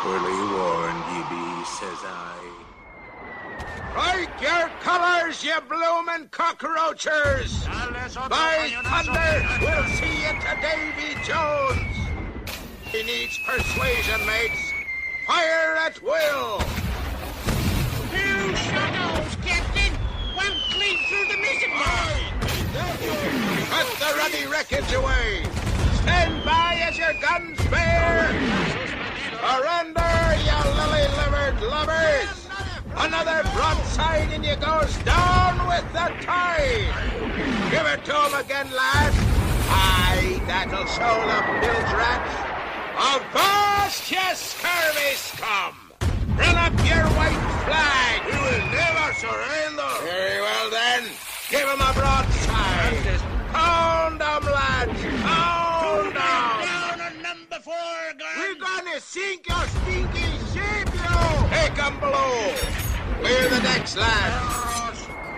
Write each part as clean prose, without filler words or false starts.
Properly warned ye be, says I. Strike your colors, you bloomin' cockroachers! By thunder, we'll see you to Davy Jones! He needs persuasion, mates. Fire at will! New shadows, Captain! One clean through the mizzen line! Cut the ruddy wreckage away! Stand by as your guns bear! Surrender, you lily-livered lovers! Another broadside and you goes down with the tide! Give it to 'em again, lads! Aye, that'll show the bilge rats! Avast, you scurvy scum! Run up your white flag! We will never surrender! Very well, then. Give 'em a broadside! Pound 'em, lads! Pound 'em! Down on number 4, gun! We're gonna sink your stinky ship, you! Take 'em below! Clear the decks, lads!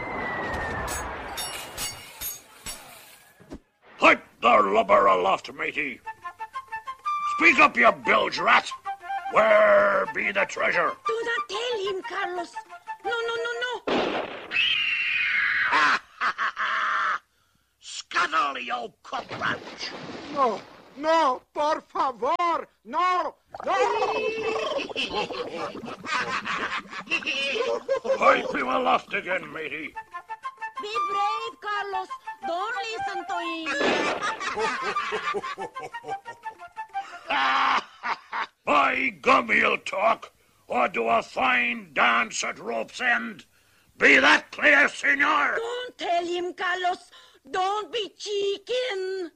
Hike the lubber aloft, matey. Speak up, you bilge rat. Where be the treasure? Do not tell him, Carlos. No. Scuttle, you cockroach. No, por favor, no! Pipe him aloft again, matey. Be brave, Carlos. Don't listen to him. By gum, he'll talk, or do a fine dance at rope's end. Be that clear, senor? Don't tell him, Carlos. Don't be chicken.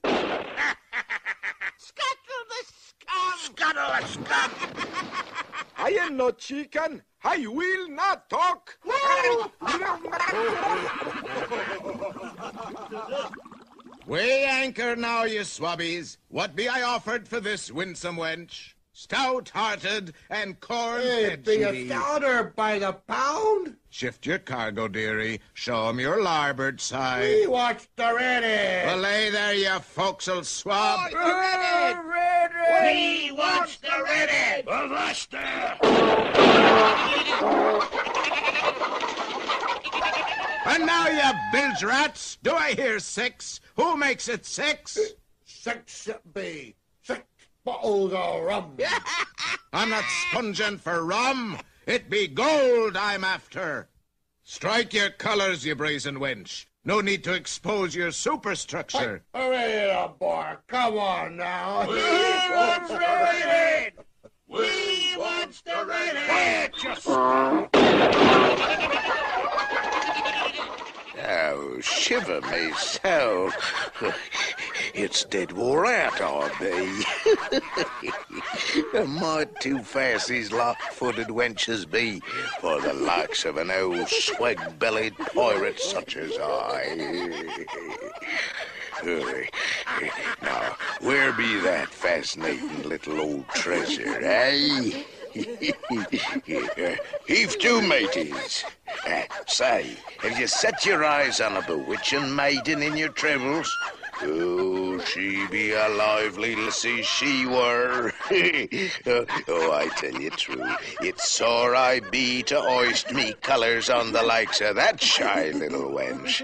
Scuttle the scum! Scuttle the scum. I am no chicken. I will not talk. Weigh anchor now, you swabbies. What be I offered for this winsome wench? Stout-hearted and corn-fed Be she a be. stouter by the pound. Shift your cargo, dearie. Show 'em your larboard side. We watched already. Well, lay there, you forecastle swab. We watch the ready! Avast there. And now, you bilge rats, do I hear 6? Who makes it 6? 6 it be. 6 bottles of rum. I'm not sponging for rum. It be gold I'm after. Strike your colors, you brazen wench. No need to expose your superstructure. Hurry up, boy. Come on now. We watch the ready! We watch the ready! Quiet, you Oh, shiver me soul. It's dead wore out, I be. Might too fast these lock-footed wenches be for the likes of an old swag-bellied pirate such as I. Now, where be that fascinating little old treasure, eh? Heave to, mateys. Say, have you set your eyes on a bewitching maiden in your travels? Oh, she be a lively lassie, she were. Oh, I tell you true, it's sore I be to hoist me colours on the likes of that shy little wench.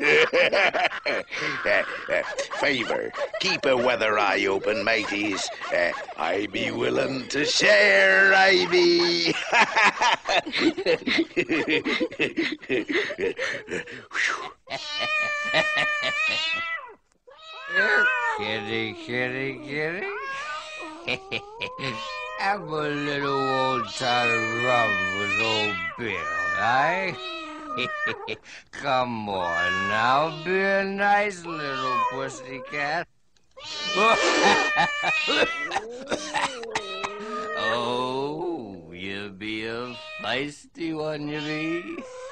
Favour, keep a weather eye open, mateys. I be willing to share, I be. Kitty. Have a little old tot of rum with old Bill, eh? Come on now, be a nice little pussycat. Oh, you be a feisty one, you be.